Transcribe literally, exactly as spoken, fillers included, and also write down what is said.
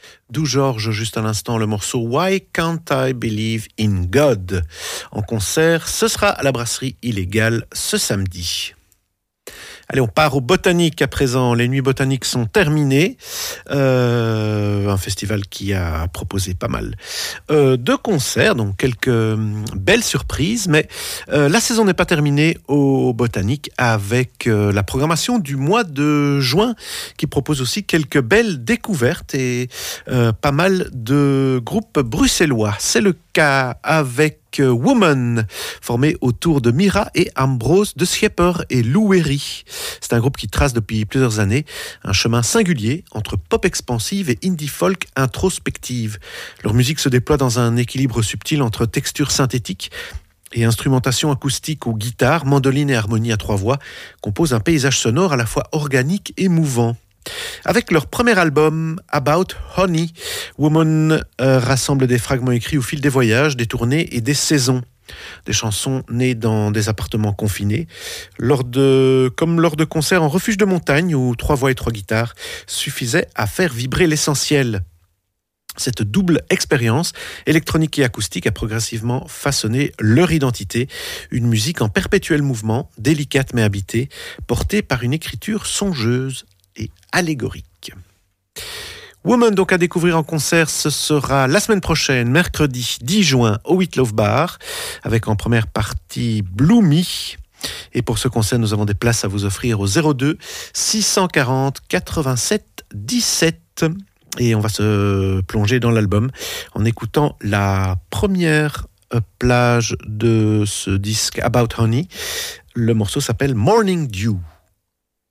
D'où George, juste à l'instant, le morceau Why Can't I Believe in God. En concert, ce sera à la brasserie Illégale ce samedi. Allez, on part au Botanique à présent. Les nuits botaniques sont terminées. Euh, un festival qui a proposé pas mal euh, de concerts, donc quelques euh, belles surprises. Mais euh, la saison n'est pas terminée au Botanique avec euh, la programmation du mois de juin qui propose aussi quelques belles découvertes et euh, pas mal de groupes bruxellois. C'est le cas avec Woman, formé autour de Mira et Ambrose de Schepper et Lou Herry. C'est un groupe qui trace depuis plusieurs années un chemin singulier entre pop expansive et indie folk introspective. Leur musique se déploie dans un équilibre subtil entre textures synthétiques et instrumentation acoustique aux guitares, mandoline et harmonie à trois voix, composent un paysage sonore à la fois organique et mouvant. Avec leur premier album, About Honey, Woman euh, rassemble des fragments écrits au fil des voyages, des tournées et des saisons. Des chansons nées dans des appartements confinés, lors de, comme lors de concerts en refuge de montagne où trois voix et trois guitares suffisaient à faire vibrer l'essentiel. Cette double expérience, électronique et acoustique, a progressivement façonné leur identité, une musique en perpétuel mouvement, délicate mais habitée, portée par une écriture songeuse et allégorique. Woman, donc à découvrir en concert, ce sera la semaine prochaine, mercredi dix juin, au White Love Bar, avec en première partie Bloomy. Et pour ce concert, nous avons des places à vous offrir au zéro deux six cent quarante quatre-vingt-sept dix-sept. Et on va se plonger dans l'album en écoutant la première plage de ce disque About Honey. Le morceau s'appelle Morning Dew.